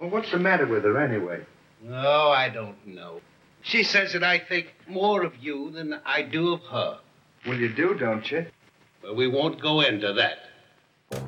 Well, what's the matter with her anyway? Oh, I don't know. She says that I think more of you than I do of her. Well, you do, don't you? Well, we won't go into that.